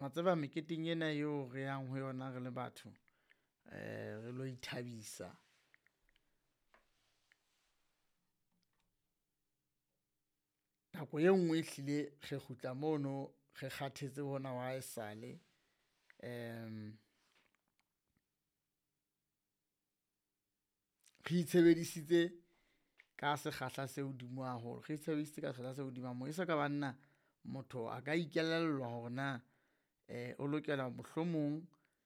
matseba meketeng ena eo re yang ho yona re le batho re lo ithabisa nako ye nngwe ehlile re kgutla mono re kgathetse bona wa esale re itshebedisitse ka sekgahla se hodimo haholo re itshebedisitse ka sekgahla se hodimo mo e se ka banna motho a ka ikellelwa hore na o lokela mohlomong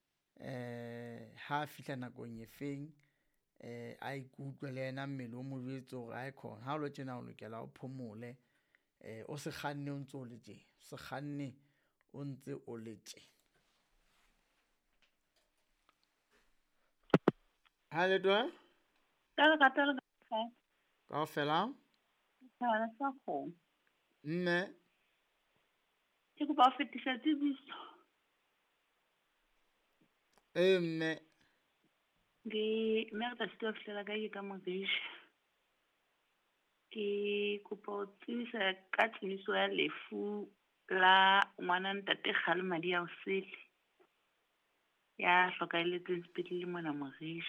ha fihla nakong e feng a ikutlwe le yena mmele o mo jwetse hore a ikhona ha o lo tjena o lokela o phomole o se kganne o ntse o le tje se kganne o ntse o le tje ha le twa ka fela Hana sa kgo. mme Ke go ba fetisa tsebiso. mme Ke merda sto fela ka mogish. Ke kopa o tsisa ka tsebiso ya lefu la ngwana ntate Kgalmadi ya Osele. Ya hlokaeletse sepetlele mona mogish.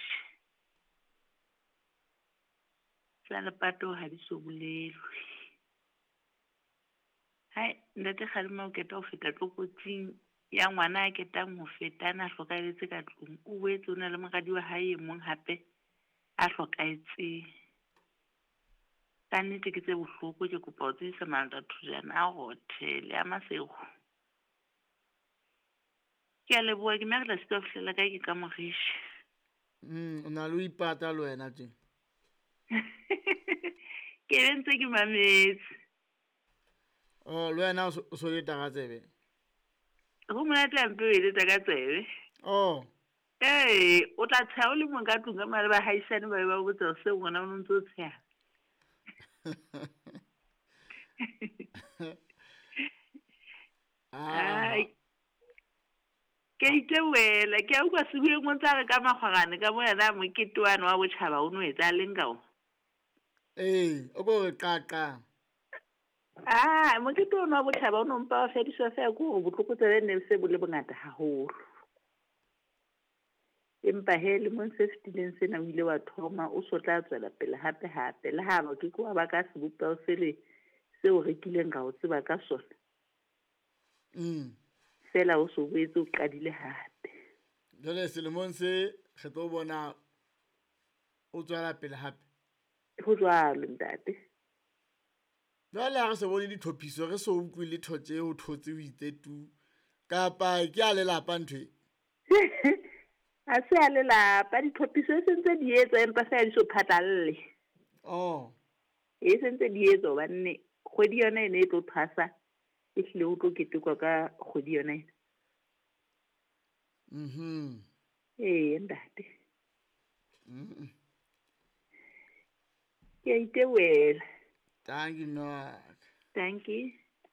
Tsa lepato ha di so bolelwe. Hai ntate Kgalma o keta ho feta tlokotsing ya ngwana a ketang ho feta na hlokaeletse ka tlung. O boetse o na le moradi wa hae mong hape a hlokaetse. Ka nnete ke tse bohloko ke kopa o tsisa malata thujana a hotel ya Masego. Ke a leboha ke merda sto fela ke ka mogish. o na lo ipata le wena tje Ke bentse ke mametse. le wena o so le taga tsebe Go mona tlampe o ile ka tsebe. O tla tsaya o le mong ka tlung ka mare ba haisane ba ba botsa se ngwana o ntse o tsaya. Ke itewela ke a utlwa sebile mo tsa re ka magwagane ka mo yana moketwane wa botšhaba o no etsa leng ka o. o go re qaqa moketwane wa botšhaba o no mpa wa fediswa fe go botlokotsebe ne se bole bongata haholo. Empa he le mo se fetileng sena o ile wa thoma o so tla tswela pele hape le ha ba ke kwa ba ka se bopao sele seo rekileng ka o tseba ka sona. Fela o so boetse o qadile hape. Jole selemong se re tlo bona o tswela pele hape. Go jwalo ntate. Jwale ha re se bone dithophiso re so utlwe le thotse o thotse o itetu kapa ke a lelapa ntwe. A se a lelapa dithophiso e sentse di etsa empa se di so phatalle. E sentse di etsa banne kgwedi yona ene e tlo thasa e hlile o tlo ketekwa ka kgwedi yona ena. Ntate. Ke itewela. Thank you no. Thank you.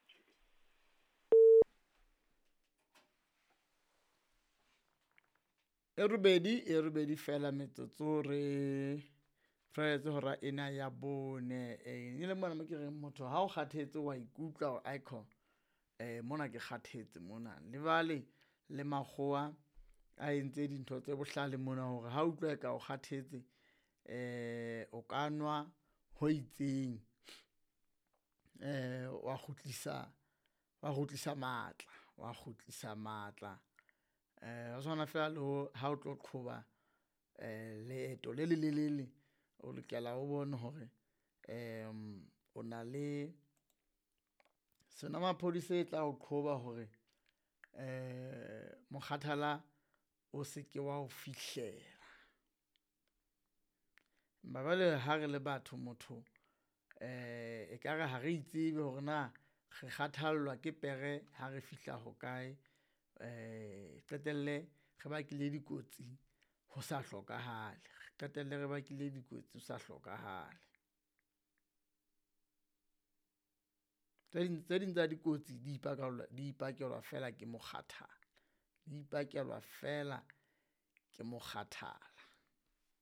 Erubedi fela metsotso re fretse hora ena ya bone e le mona mo ke reng motho ha o kgathetse wa ikutlwa o icon mona ke kgathetse mona le bale le makgowa a entse dintho tse bohlale mona hore ha utlwa ka o kgathetse o ka nwa ho itseng wa khutlisa matla o sona fela le ha o tlo qhoba leeto le lelelele o lokela o bone hore o na le sena maphodisa e tla o qhoba hore mokhathala o se ke wa o fihlela mabale ha re le batho motho e ka re ha re itsebe hore na re kgathallwa ke pere ha re fihla ho kae qetelle re bakile dikotsi ho sa hlokahale qetelle re bakile dikotsi ho sa hlokahale tse ding tsa dikotsi di ipakelwa fela ke mokgathala